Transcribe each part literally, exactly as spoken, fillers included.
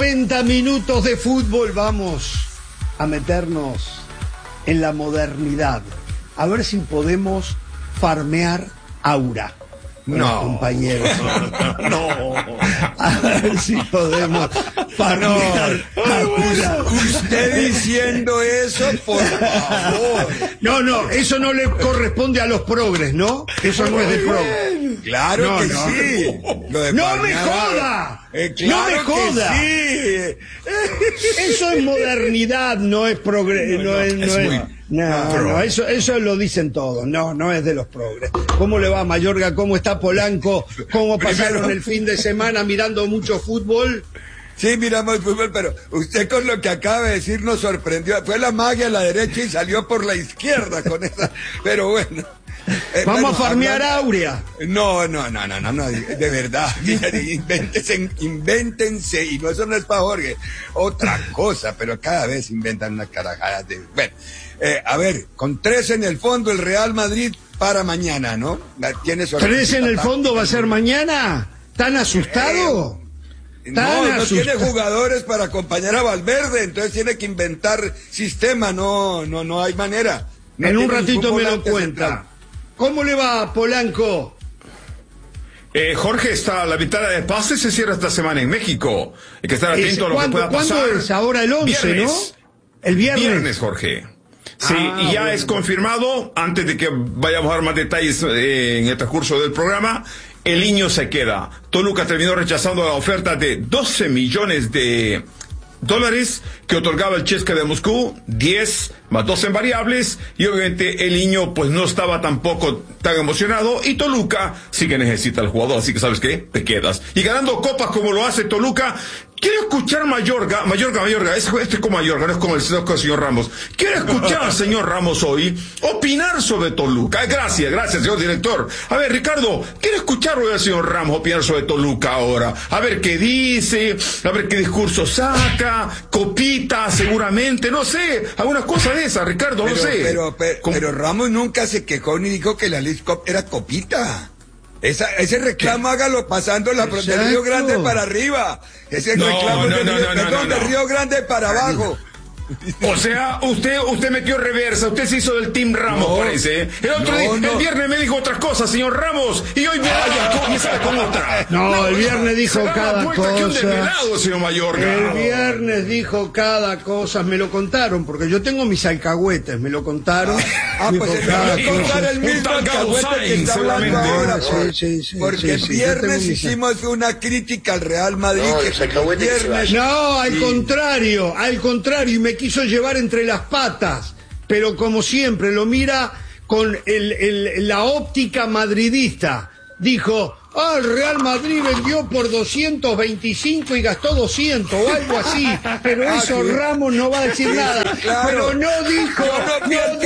noventa minutos de fútbol, vamos a meternos en la modernidad. A ver si podemos farmear Aura. No, compañeros. No. A ver si podemos farmear Aura. Usted diciendo eso, por favor. No, no, eso no le corresponde a los progres, ¿no? Eso no es de progres. Claro no, que no. sí. Lo de ¡No me joda! Eh, claro ¡No me joda! Que sí. Eso es modernidad, no es progres. No, no, no, es, no, es, es muy... no, no, eso, eso lo dicen todos. No, no es de los progres. ¿Cómo le va, Mayorga? ¿Cómo está Polanco? ¿Cómo pasaron Primero... el fin de semana mirando mucho fútbol? Sí, miramos fútbol, pero usted con lo que acaba de decir nos sorprendió. Fue la magia a la derecha y salió por la izquierda con esa. Pero bueno. Eh, Vamos bueno, a farmear hablando... Aurea. No, no, no, no, no, no, de verdad. Invéntense, invéntense, y no, eso no es para Jorge. Otra cosa, pero cada vez inventan una carajada de. Bueno, eh, a ver, con tres en el fondo, el Real Madrid para mañana, ¿no? ¿Tienes ¿Tres en el fondo va a ser mañana? ¿Tan asustado? Eh, No, no tiene jugadores para acompañar a Valverde, entonces tiene que inventar sistema, no, no, no hay manera. No en un ratito me lo cuenta. Central. ¿Cómo le va, Polanco? Eh, Jorge, está la ventana de pases se cierra esta semana en México. Hay que estar atento a lo que pueda pasar. ¿Cuándo es? Ahora el once, viernes, ¿no? El viernes. Viernes, Jorge. Sí, ah, y ya bueno. es confirmado, antes de que vayamos a dar más detalles eh, en el transcurso del programa, el niño se queda. Toluca terminó rechazando la oferta de doce millones de dólares que otorgaba el C S K A de Moscú, diez más dos en variables, y obviamente el niño pues no estaba tampoco tan emocionado, y Toluca sí que necesita al jugador, así que ¿sabes qué? Te quedas. Y ganando copas como lo hace Toluca. Quiero escuchar Mayorga, Mayorga, Mayorga, este es como Mayorga, no es como el, como el señor Ramos. Quiero escuchar al señor Ramos hoy opinar sobre Toluca. Gracias, gracias, señor director. A ver, Ricardo, quiero escuchar hoy al señor Ramos opinar sobre Toluca ahora. A ver qué dice, a ver qué discurso saca, copita seguramente, no sé, algunas cosas de esas, Ricardo, pero, no sé. Pero, pero, pero Ramos nunca se quejó ni dijo que la League Cup era copita. Esa, ese reclamo ¿Qué? Hágalo pasando la frontera de Río Grande para arriba. Ese no, reclamo no, de, no, Río, no, perdón, no, no, de Río Grande para abajo. O sea, usted usted metió reversa, usted se hizo del Team Ramos, no, parece. El otro no, día, no. el viernes me dijo otras cosas, señor Ramos, y hoy me vaya sale con otra. No, no, el viernes dijo cada cosa. Que un desvelado, señor Mayorga. El viernes dijo cada cosa, me lo contaron, porque yo tengo mis alcahuetes, me lo contaron. Ah, pues se va a contar el mismo alcahuete que está hablando ahora. Sí, sí, sí, porque sí, el sí, viernes hicimos una crítica al Real Madrid. No, que el viernes... no al y... contrario, al contrario, y me quiso llevar entre las patas, pero como siempre lo mira con el, el, la óptica madridista. Dijo, ah, el Real Madrid vendió por doscientos veinticinco y gastó doscientos o algo así, pero eso Ramos no va a decir nada. Claro. Pero no dijo, no, no dijo,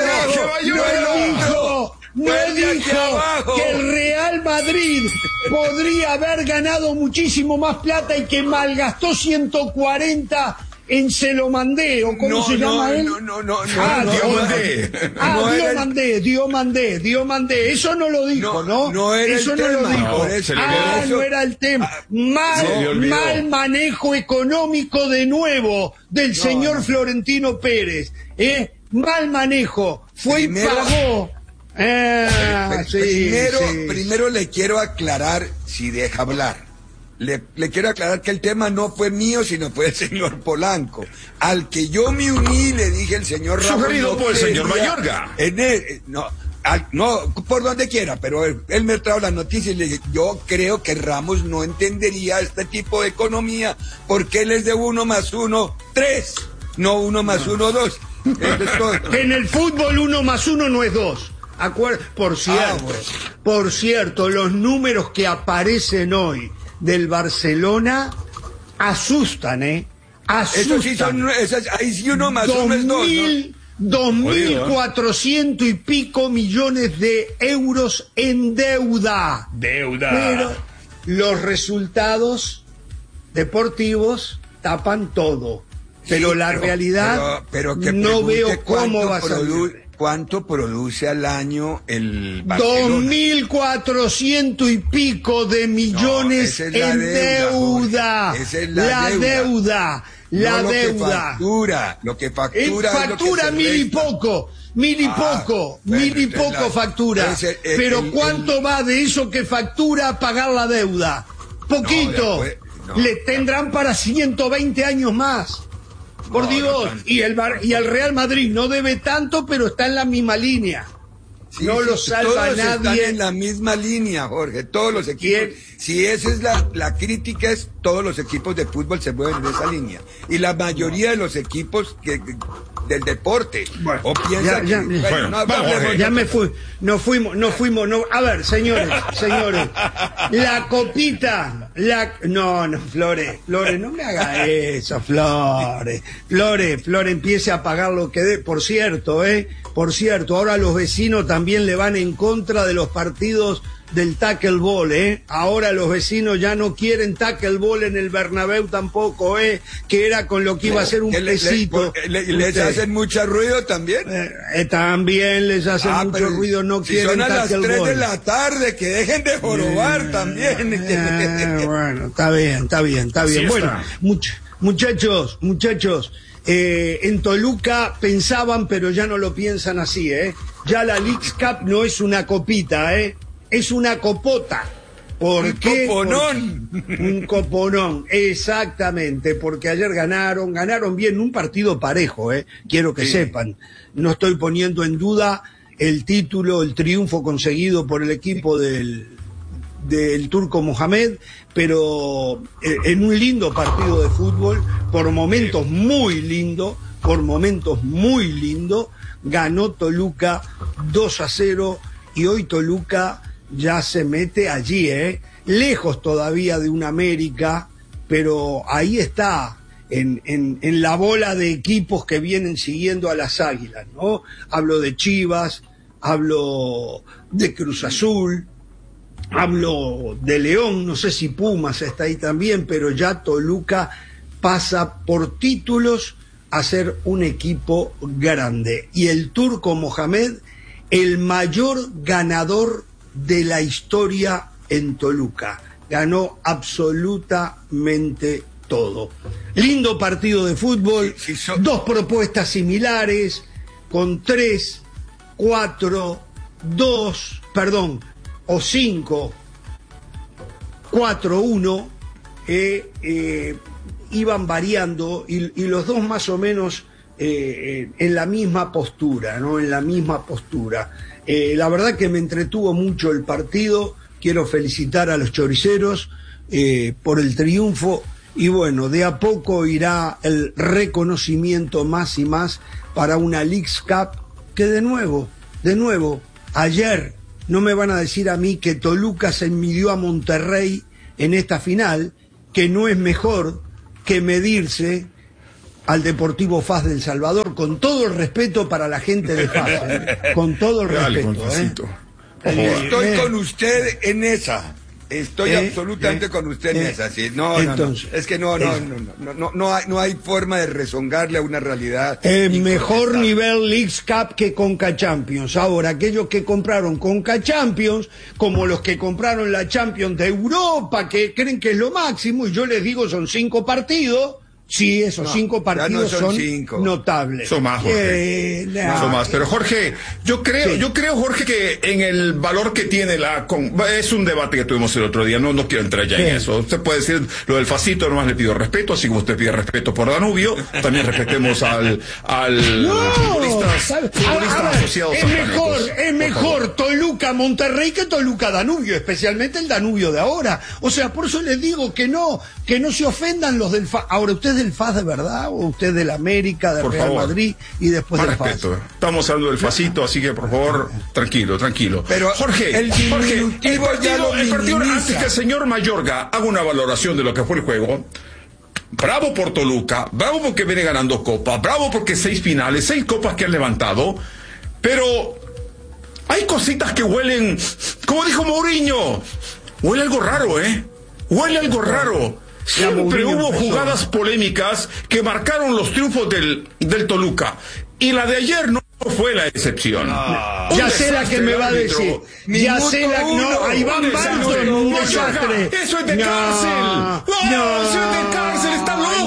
no dijo, no dijo que el Real Madrid podría haber ganado muchísimo más plata y que malgastó ciento cuarenta en Se lo mandé, o cómo no, se no, llama él. No, no, no, ah, no, Dio no, mandé. Ah, no Dio el... mandé, Dio mandé, Dio mandé. Eso no lo dijo, ¿no? No, no era eso el no tema. lo dijo. No, eso, ah, eso... no era el tema. Mal, mal manejo económico de nuevo del no, señor no. Florentino Pérez. ¿Eh? Mal manejo. Fue primero, y pagó. Ah, sí, primero, sí. primero le quiero aclarar, si deja hablar. Le, le quiero aclarar que el tema no fue mío, sino fue el señor Polanco. Al que yo me uní, le dije el señor Ramos. Sugerido por el señor Mayorga. En él, no, al, no, por donde quiera, pero él, él me trajo la noticia y le dije, yo creo que Ramos no entendería este tipo de economía, porque él es de uno más uno, tres, no uno más uno, dos. En el fútbol uno más uno no es dos. Acuer- por cierto, ah, bueno. por cierto, los números que aparecen hoy del Barcelona asustan, ¿eh? Asustan. Eso sí son, esas, ahí sí uno más uno es dos, ¿no? Dos mil cuatrocientos y pico millones de euros en deuda. Deuda. Pero los resultados deportivos tapan todo. Pero sí, la pero, realidad pero, pero que no veo cómo va a salir. cuánto produce al año el Barcelona. Dos mil cuatrocientos y pico de millones no, es la en deuda. deuda. Esa es la, la deuda. deuda. La no deuda. Lo que factura, lo que factura. Eh, factura es lo que mil y resta. poco. Mil y Ah, poco, bueno, mil y entonces poco la- factura. entonces el- Pero el- ¿cuánto el- va de eso que factura a pagar la deuda? Poquito. No, después- no, Le tendrán para ciento veinte años más. Por No, Dios. no tanto. y el Bar- y el Real Madrid no debe tanto, pero está en la misma línea. Sí, no sí, lo salva todos están nadie. en la misma línea, Jorge, todos los equipos. ¿Quién? Si esa es la, la crítica, es todos los equipos de fútbol se mueven en esa línea. Y la mayoría de los equipos que, del deporte. Bueno, o piensa ya- ya- que, bueno, no, vamos, hablemos Jorge. de Ya otra me cosa. fui, no fuimos, no fuimos, no. A ver, señores, señores, la copita, la, no, no, Flores, Flores, no me haga eso, Flores, Flores, Flores, empiece a pagar lo que dé, por cierto, eh, por cierto, ahora los vecinos también le van en contra de los partidos del tackle ball, eh, ahora los vecinos ya no quieren tackle ball en el Bernabéu tampoco, eh, que era con lo que iba a ser un Que le- le- pesito. le- les Usted. hacen mucho ruido también. Eh, eh, también les hacen Ah, mucho pero ruido, no si quieren son a las tackle tres de ball. la tarde, que dejen de jorobar también. Eh, bueno, está bien, está bien, está bien. Así Bueno, está. much- muchachos, muchachos, eh, en Toluca pensaban, pero ya no lo piensan así, ¿eh? Ya la Leagues Cup no es una copita, ¿eh? Es una copota. ¿Por Un qué? coponón. Porque- un coponón, exactamente, porque ayer ganaron, ganaron bien un partido parejo, ¿eh? Quiero que Sí. sepan. No estoy poniendo en duda el título, el triunfo conseguido por el equipo del, del Turco Mohamed, pero eh, en un lindo partido de fútbol, por momentos muy lindo, por momentos muy lindo, ganó Toluca dos a cero y hoy Toluca ya se mete allí, ¿eh? Lejos todavía de un América, pero ahí está, en, en, en la bola de equipos que vienen siguiendo a las Águilas, ¿no? Hablo de Chivas, hablo de Cruz Azul, hablo de León, no sé si Pumas está ahí también, pero ya Toluca pasa por títulos a ser un equipo grande. Y el Turco Mohamed, el mayor ganador de la historia en Toluca. Ganó absolutamente todo. Lindo partido de fútbol, Sí, sí, so- dos propuestas similares, con tres, cuatro, dos, perdón, o cinco, cuatro, uno, eh, eh, iban variando y, y los dos más o menos eh, eh, en la misma postura, ¿no? En la misma postura. Eh, la verdad que me entretuvo mucho el partido, quiero felicitar a los choriceros eh, por el triunfo y bueno, de a poco irá el reconocimiento más y más para una Leagues Cup que de nuevo, de nuevo, ayer no me van a decir a mí que Toluca se midió a Monterrey en esta final, que no es mejor que medirse al Deportivo F A S del Salvador, con todo el respeto para la gente de F A S, ¿eh? Con todo el Dale, respeto. ¿eh? Juancito. Eh, Estoy eh, con usted en esa. Estoy Eh, absolutamente eh, con usted en eh, esa. Sí. No, entonces, no, no. Es que no, no, eh, no, no, no, no hay, no hay forma de rezongarle a una realidad. El mejor incontestable. nivel Leagues Cup que Conca Champions. Ahora, aquellos que compraron Conca Champions, como los que compraron la Champions de Europa, que creen que es lo máximo, y yo les digo son cinco partidos, sí, esos No, cinco ya partidos no son son cinco. notables. Son más, Jorge. Eh, nah, Son más. Pero Jorge, yo creo, Sí. yo creo, Jorge, que en el valor que tiene la con, es un debate que tuvimos el otro día, no, no quiero entrar ya Sí. en eso. Usted puede decir lo del Facito, nomás le pido respeto, así como usted pide respeto por Danubio, también respetemos al, al No, futbolistas, ¿sabe? futbolistas A ver, asociados es a mejor, Canecos, es por mejor favor. Toluca Monterrey que Toluca Danubio, especialmente el Danubio de ahora. O sea, por eso les digo que no, que no se ofendan los del F A S. Ahora, ¿usted es del F A S de verdad o usted del América, del Por Real favor. Madrid y después Más del F A S? respeto. Estamos hablando del Facito, así que por favor, tranquilo, tranquilo. Pero Jorge, el Jorge, el diminutivo ya partido, lo el partido minimiza. antes que el señor Mayorga haga una valoración de lo que fue el juego. Bravo por Toluca, bravo porque viene ganando copas, bravo porque seis finales, seis copas que han levantado, pero hay cositas que huelen, como dijo Mourinho, huele algo raro, ¿eh? Huele algo raro. Siempre Mourinho hubo empezó. jugadas polémicas que marcaron los triunfos del, del Toluca. Y la de ayer no fue la excepción. No. Ya sé la que me va a decir. Ya sé la que... No, a Iván Barton, un desastre. Eso es de no, cárcel. No, no, eso es de cárcel, está loco.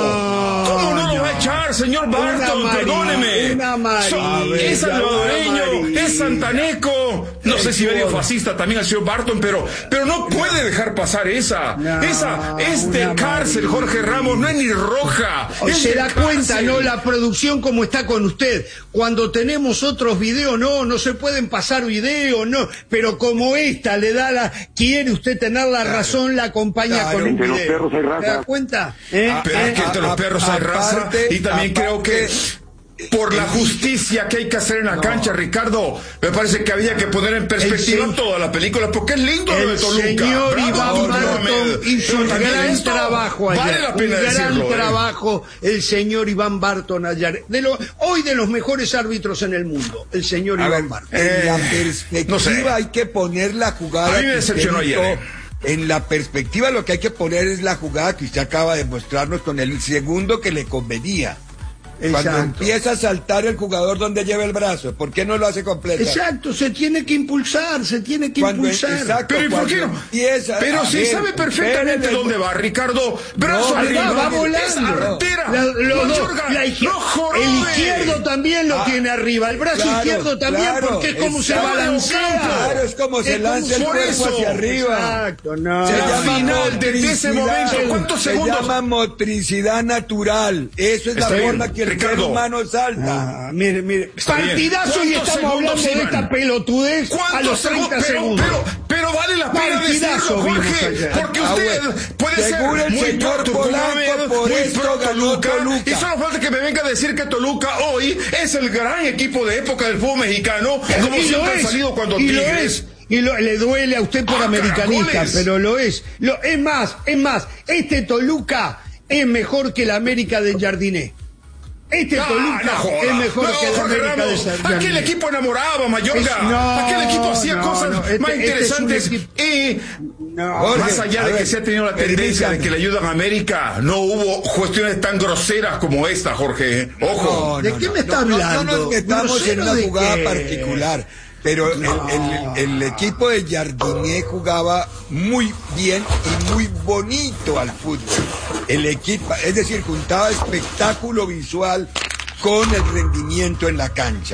No, ¿cómo no lo va a echar, señor Barton? María, perdóneme. So, es salvadoreño, es santaneco. No sé si medio fascista también el señor Barton, pero, pero no puede dejar pasar esa. No, esa es de cárcel, María. Jorge Ramos, no es ni roja. O se da cuenta, ¿no? La producción como está con usted. Cuando tenemos otros videos, no, no se pueden pasar videos, no. Pero como esta le da la, quiere usted tener la claro, razón, la acompaña claro, con un video. Los perros hay raza. ¿Se da cuenta? ¿Eh? Pero ¿Eh? es que entre los perros hay raza. Y también aparte, creo que por la justicia que hay que hacer en la no. cancha, Ricardo, me parece que había que poner en perspectiva se... toda la película, porque es lindo lo de Toluca. El señor Iván Barton hizo un gran trabajo ayer. Vale la pena un gran decirlo, trabajo eh. el señor Iván Barton ayer. De lo, hoy de los mejores árbitros en el mundo, el señor A Iván ver, Barton. En la perspectiva no sé. hay que poner la jugada. A mí me decepcionó ayer. Eh. En la perspectiva lo que hay que poner es la jugada que usted acaba de mostrarnos con el segundo que le convenía. Exacto. Cuando empieza a saltar el jugador donde lleva el brazo, ¿por qué no lo hace completo? Exacto, se tiene que impulsar, se tiene que cuando, impulsar. Exacto, pero ¿y por qué no? Empieza, pero si ver, sabe perfectamente el... dónde va, Ricardo. Brazo no, arriba, va volando. Es artera. La, los no, dos, la izquier- el izquierdo también lo ah, tiene arriba, el brazo claro, izquierdo también, claro, porque es como se balancea. Claro, es como se lanza el cuerpo eso. hacia arriba. Exacto, no. Se llama final de ese momento. ¿Cuántos segundos? Se llama motricidad natural. Eso es la forma que el ser humano salta. Ah, mire, mire, Está partidazo y estamos hablando de esta pelotudez a los treinta segundos. Pero, pero vale la pena decirlo, Jorge, porque usted ah, puede ser muy pro Toluca, muy pro Toluca, y solo falta que me venga a decir que Toluca hoy es el gran equipo de época del fútbol mexicano, como y siempre es, ha salido cuando y Tigres... Y lo, le duele a usted por ah, americanista, caracoles. pero lo es. Lo, es más, es más, este Toluca es mejor que la América de Jardiné. Este ah, Toluca no es mejor no, que la Jorge América Ramos, de Jardiné. aquel equipo enamoraba, Mayorga. Es, no, aquel equipo hacía no, cosas no, este, más interesantes. Este equipo... Y no, Jorge, más allá de ver, que se ha tenido la tendencia de que le ayudan a América, no hubo cuestiones tan groseras como esta, Jorge. Ojo. No, ¿de qué me está hablando? No, no nos metamos en una jugada qué? particular. Pero no. el, el, el equipo de Jardiné jugaba muy bien y muy bonito al fútbol. El equipo, es decir, juntaba espectáculo visual con el rendimiento en la cancha.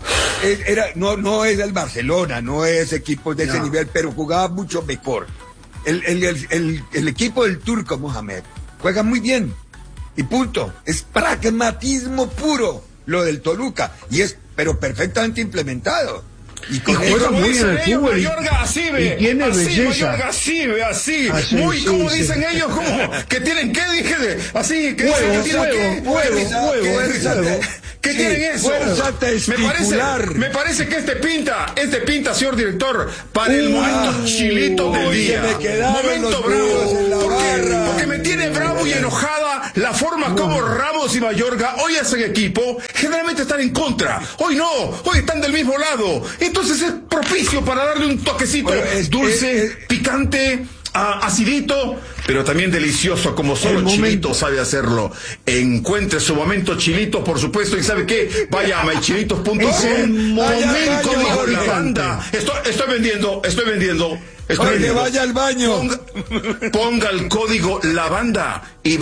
Era, no, no es el Barcelona, no es equipo de ese no. nivel, pero jugaba mucho mejor. El, el, el, el, el equipo del Turco Mohamed juega muy bien. Y punto. Es pragmatismo puro lo del Toluca. Y es, pero perfectamente implementado. Y, y juega muy en el fútbol. Mayorga, así ve. Y tiene así, belleza. Mayorga, así ve, así. así muy, sí, como sí. dicen ellos, como que tienen qué, dije, de, así, que huevo, dicen que tienen huevo, qué. Huevo, huevo, huevo. ¿Qué sí, tienen eso? Me parece, me parece que este pinta, este pinta, señor director, para el uh, momento chilito del día. Momento bravo. En la porque, porque me tiene bravo y enojada la forma como Ramos y Mayorga hoy hacen equipo. Generalmente están en contra. Hoy no, hoy están del mismo lado. Entonces es propicio para darle un toquecito bueno, es, dulce, es, es, picante, uh, acidito, pero también delicioso, como solo el Chilito sabe hacerlo. Encuentre su momento Chilito, por supuesto, y ¿sabe qué? Vaya a mychilitos punto com. Es el momento de la banda. Estoy, estoy vendiendo, estoy vendiendo. Estoy Oye, vendiendo. vaya al baño. Ponga, ponga el código La Banda y